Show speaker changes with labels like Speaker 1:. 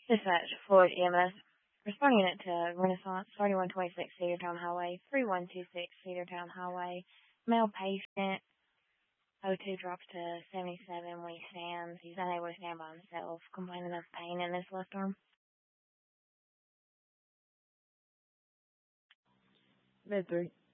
Speaker 1: Dispatch, Floyd EMS. Responding unit to Renaissance, 3126 Cedartown Highway, 3126 Cedartown Highway. Male patient, O2 drops to 77 when he stands. He's unable to stand by himself, complaining of pain in his left arm.
Speaker 2: Med 3.